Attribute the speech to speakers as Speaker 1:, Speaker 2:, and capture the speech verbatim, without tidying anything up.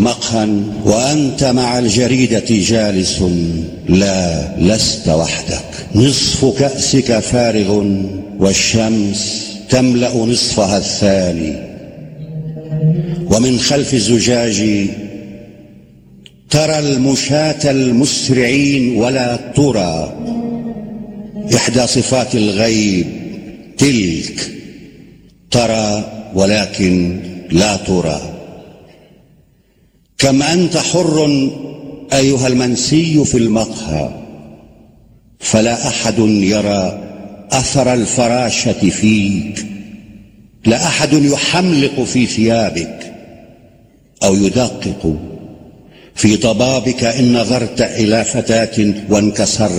Speaker 1: مقهى وأنت مع الجريدة جالس، لا لست وحدك، نصف كأسك فارغ والشمس تملأ نصفها الثاني، ومن خلف الزجاج ترى المشاة المسرعين ولا ترى. إحدى صفات الغيب تلك، ترى ولكن لا ترى. كم أنت حر أيها المنسي في المقهى، فلا أحد يرى أثر الفراشة فيك، لا أحد يحملق في ثيابك أو يدقق في ضبابك إن نظرت إلى فتاة وانكسرت